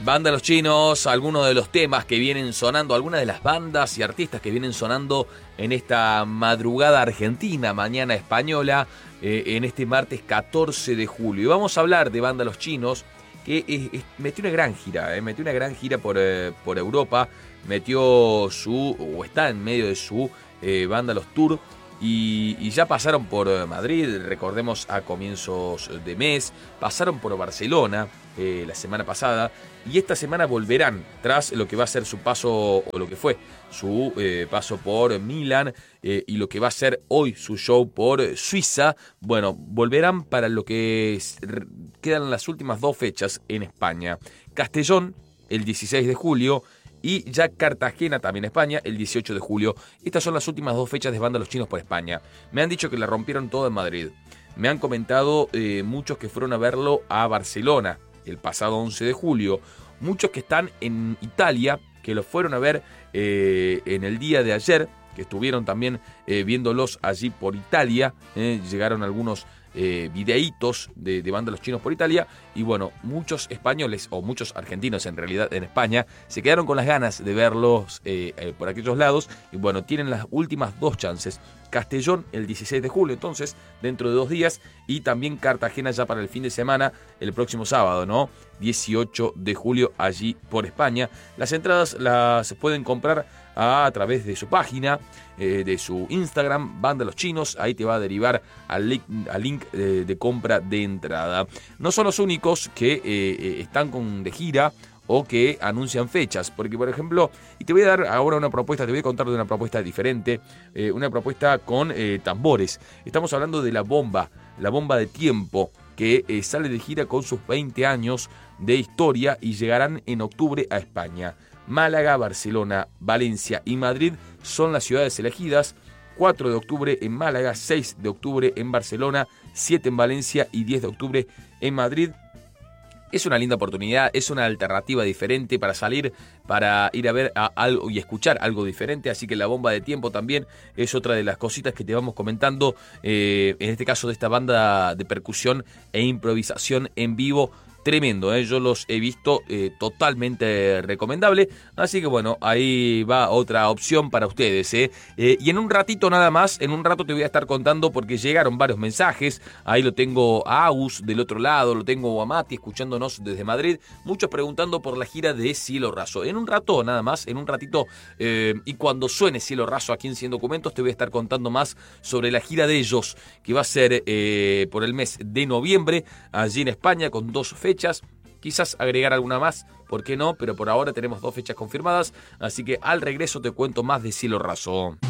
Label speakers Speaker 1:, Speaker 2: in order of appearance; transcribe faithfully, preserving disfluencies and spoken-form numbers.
Speaker 1: Banda Los Chinos, algunos de los temas que vienen sonando, algunas de las bandas y artistas que vienen sonando en esta madrugada argentina, mañana española, eh, en este martes catorce de julio. Y vamos a hablar de Banda Los Chinos, que eh, eh, metió una gran gira, eh, metió una gran gira por, eh, por Europa, metió su, o está en medio de su eh, Banda Los Tour, y, y ya pasaron por Madrid, recordemos a comienzos de mes, pasaron por Barcelona eh, la semana pasada, y esta semana volverán tras lo que va a ser su paso, o lo que fue su eh, paso por Milán, eh, y lo que va a ser hoy su show por Suiza. Bueno, volverán para lo que es, quedan las últimas dos fechas en España. Castellón, el dieciséis de julio, y ya Cartagena, también España, el dieciocho de julio. Estas son las últimas dos fechas de Banda Los Chinos por España. Me han dicho que la rompieron toda en Madrid. Me han comentado eh, muchos que fueron a verlo a Barcelona el pasado once de julio. Muchos que están en Italia, que lo fueron a ver eh, en el día de ayer, que estuvieron también eh, viéndolos allí por Italia. Eh, llegaron algunos eh, videitos de, de Banda Los Chinos por Italia. Y bueno, muchos españoles, o muchos argentinos en realidad en España, se quedaron con las ganas de verlos eh, eh, por aquellos lados. Y bueno, tienen las últimas dos chances. Castellón el dieciséis de julio, entonces, dentro de dos días. Y también Cartagena ya para el fin de semana, el próximo sábado, ¿no? dieciocho de julio, allí por España. Las entradas las pueden comprar a, a través de su página, eh, de su Instagram, Banda Los Chinos. Ahí te va a derivar al link, al link de, de compra de entrada. No son los únicos que eh, están con, de gira o que anuncian fechas, porque por ejemplo, y te voy a dar ahora una propuesta, te voy a contar de una propuesta diferente, eh, una propuesta con eh, tambores. Estamos hablando de La Bomba, La Bomba de Tiempo, que eh, sale de gira con sus veinte años de historia y llegarán en octubre a España. Málaga, Barcelona, Valencia y Madrid son las ciudades elegidas. cuatro de octubre en Málaga, seis de octubre en Barcelona, siete en Valencia y diez de octubre en Madrid. Es una linda oportunidad, es una alternativa diferente para salir, para ir a ver a algo y escuchar algo diferente. Así que La Bomba de Tiempo también es otra de las cositas que te vamos comentando, eh, en este caso de esta banda de percusión e improvisación en vivo. Tremendo, ¿eh? Yo los he visto, eh, totalmente recomendable. Así que bueno, ahí va otra opción para ustedes, ¿eh? Eh, y en un ratito nada más, en un rato te voy a estar contando porque llegaron varios mensajes. Ahí lo tengo a Agus del otro lado, lo tengo a Mati escuchándonos desde Madrid. Muchos preguntando por la gira de Cielo Raso. En un rato nada más, en un ratito, eh, y cuando suene Cielo Raso aquí en Cien Documentos, te voy a estar contando más sobre la gira de ellos, que va a ser eh, por el mes de noviembre, allí en España, con dos fechas. Quizás agregar alguna más, ¿por qué no? Pero por ahora tenemos dos fechas confirmadas, así que al regreso te cuento más de Cielo Raso.